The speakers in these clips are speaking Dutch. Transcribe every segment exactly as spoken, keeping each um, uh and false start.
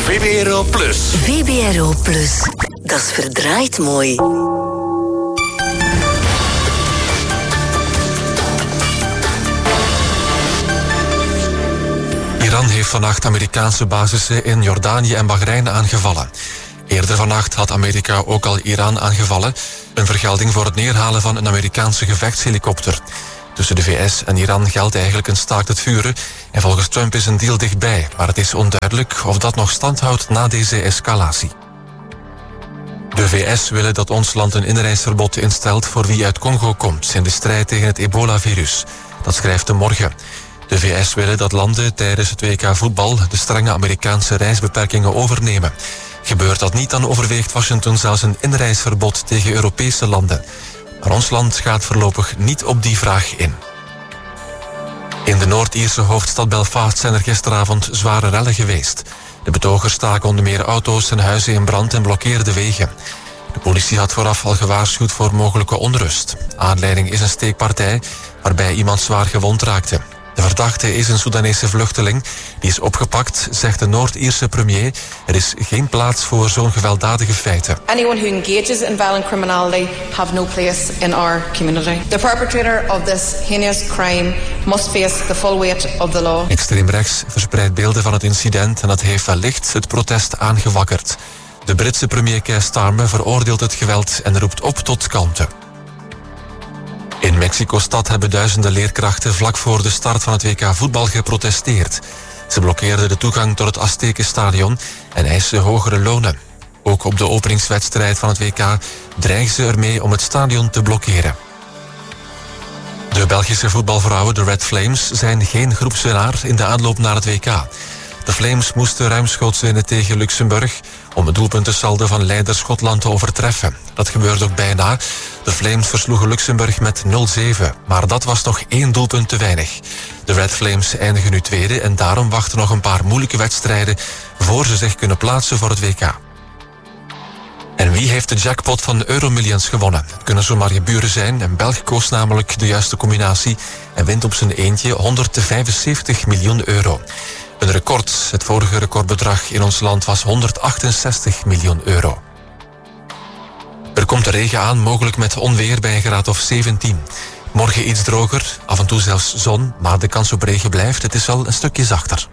V B R O Plus. V B R O Plus. Dat is verdraaid mooi. Iran heeft vannacht Amerikaanse basissen in Jordanië en Bahrein aangevallen. Eerder vannacht had Amerika ook al Iran aangevallen. Een vergelding voor het neerhalen van een Amerikaanse gevechtshelikopter. Tussen de V S en Iran geldt eigenlijk een staakt het vuren. En volgens Trump is een deal dichtbij. Maar het is onduidelijk of dat nog stand houdt na deze escalatie. De V S willen dat ons land een inreisverbod instelt voor wie uit Congo komt in de strijd tegen het ebola-virus. Dat schrijft de Morgen. De V S willen dat landen tijdens het W K voetbal de strenge Amerikaanse reisbeperkingen overnemen. Gebeurt dat niet, dan overweegt Washington zelfs een inreisverbod tegen Europese landen. Maar ons land gaat voorlopig niet op die vraag in. In de Noord-Ierse hoofdstad Belfast zijn er gisteravond zware rellen geweest. De betogers staken onder meer auto's en huizen in brand en blokkeerden wegen. De politie had vooraf al gewaarschuwd voor mogelijke onrust. Aanleiding is een steekpartij waarbij iemand zwaar gewond raakte. De verdachte is een Soedanese vluchteling. Die is opgepakt, zegt de Noord-Ierse premier. Er is geen plaats voor zo'n gewelddadige feiten. Anyone who engages in violent criminality have no place in our community. The perpetrator of this heinous crime must face the full weight of the law. Extreem rechts verspreidt beelden van het incident en dat heeft wellicht het protest aangewakkerd. De Britse premier Keir Starmer veroordeelt het geweld en roept op tot kalmte. In Mexico-stad hebben duizenden leerkrachten vlak voor de start van het W K voetbal geprotesteerd. Ze blokkeerden de toegang tot het Aztekenstadion en eisen hogere lonen. Ook op de openingswedstrijd van het W K dreigen ze ermee om het stadion te blokkeren. De Belgische voetbalvrouwen, de Red Flames, zijn geen groepswinnaar in de aanloop naar het W K. De Flames moesten ruimschoots winnen tegen Luxemburg om het doelpuntensaldo van leider Schotland te overtreffen. Dat gebeurde ook bijna. De Flames versloegen Luxemburg met nul zeven, maar dat was nog één doelpunt te weinig. De Red Flames eindigen nu tweede en daarom wachten nog een paar moeilijke wedstrijden voor ze zich kunnen plaatsen voor het W K. En wie heeft de jackpot van de Euromillions gewonnen? Het kunnen zomaar je buren zijn. Een Belg koos namelijk de juiste combinatie en wint op zijn eentje honderdvijfenzeventig miljoen euro. Een record. Het vorige recordbedrag in ons land was honderdachtenzestig miljoen euro. Er komt de regen aan, mogelijk met onweer bij een graad of zeventien. Morgen iets droger, af en toe zelfs zon, maar de kans op regen blijft. Het is wel een stukje zachter.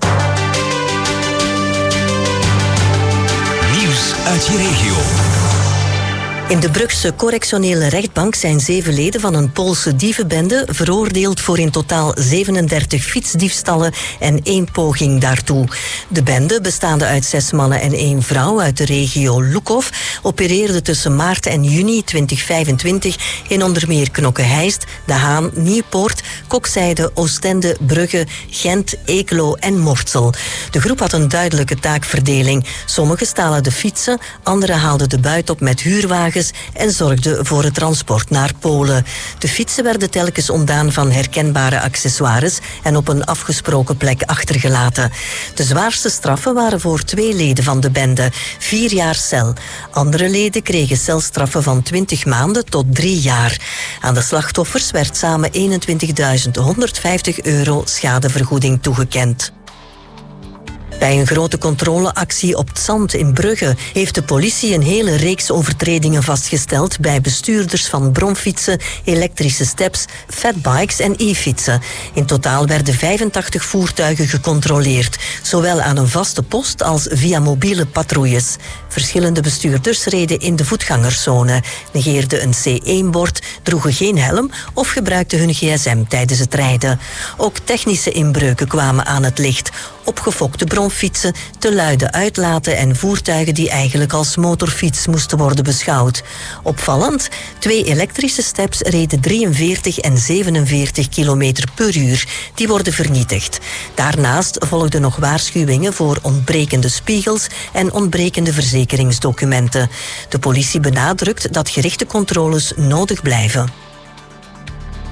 Nieuws uit je regio. In de Brugse correctionele rechtbank zijn zeven leden van een Poolse dievenbende veroordeeld voor in totaal zevenendertig fietsdiefstallen en één poging daartoe. De bende, bestaande uit zes mannen en één vrouw uit de regio Lukov, opereerde tussen maart en juni twintig vijfentwintig in onder meer Knokke-Heist, De Haan, Nieuwpoort, Kokzijde, Oostende, Brugge, Gent, Eeklo en Mortsel. De groep had een duidelijke taakverdeling. Sommigen stalen de fietsen, anderen haalden de buit op met huurwagens en zorgden voor het transport naar Polen. De fietsen werden telkens ontdaan van herkenbare accessoires en op een afgesproken plek achtergelaten. De zwaarste straffen waren voor twee leden van de bende, vier jaar cel. Andere leden kregen celstraffen van twintig maanden tot drie jaar. Aan de slachtoffers werd samen eenentwintigduizend honderdvijftig euro schadevergoeding toegekend. Bij een grote controleactie op 't Zand in Brugge heeft de politie een hele reeks overtredingen vastgesteld bij bestuurders van bromfietsen, elektrische steps, fatbikes en e-fietsen. In totaal werden vijfentachtig voertuigen gecontroleerd, zowel aan een vaste post als via mobiele patrouilles. Verschillende bestuurders reden in de voetgangerszone, negeerden een C één bord, droegen geen helm of gebruikten hun gsm tijdens het rijden. Ook technische inbreuken kwamen aan het licht. Opgefokte bromfietsen, te luide uitlaten en voertuigen die eigenlijk als motorfiets moesten worden beschouwd. Opvallend, twee elektrische steps reden drieënveertig en zevenenveertig kilometer per uur. Die worden vernietigd. Daarnaast volgden nog waarschuwingen voor ontbrekende spiegels en ontbrekende verzekeringsdocumenten. De politie benadrukt dat gerichte controles nodig blijven.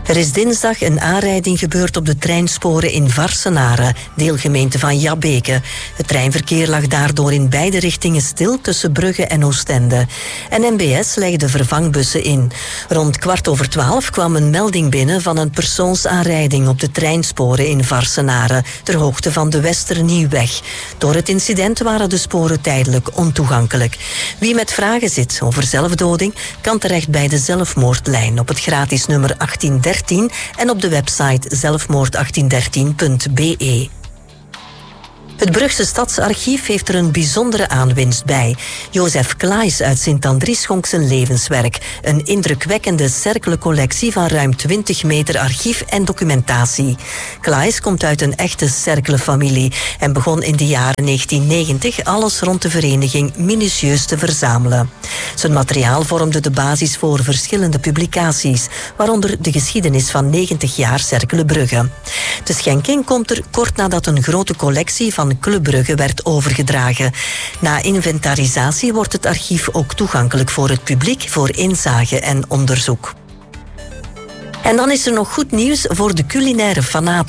Er is dinsdag een aanrijding gebeurd op de treinsporen in Varsenaren, deelgemeente van Jabbeke. Het treinverkeer lag daardoor in beide richtingen stil tussen Brugge en Oostende. En N B S legde vervangbussen in. Rond kwart over twaalf kwam een melding binnen van een persoonsaanrijding op de treinsporen in Varsenaren, ter hoogte van de Westernieuwweg. Door het incident waren de sporen tijdelijk ontoegankelijk. Wie met vragen zit over zelfdoding, kan terecht bij de zelfmoordlijn op het gratis nummer achttien dertien en op de website zelfmoord achttien dertien punt b e. Het Brugse Stadsarchief heeft er een bijzondere aanwinst bij. Jozef Claes uit Sint-Andries schonk zijn levenswerk. Een indrukwekkende cerkelencollectie van ruim twintig meter archief en documentatie. Claes komt uit een echte cerkelenfamilie en begon in de jaren negentien negentig alles rond de vereniging minutieus te verzamelen. Zijn materiaal vormde de basis voor verschillende publicaties, waaronder de geschiedenis van negentig jaar Cerkelen Brugge. De schenking komt er kort nadat een grote collectie van Club Brugge werd overgedragen. Na inventarisatie wordt het archief ook toegankelijk voor het publiek voor inzage en onderzoek. En dan is er nog goed nieuws voor de culinaire fanaten.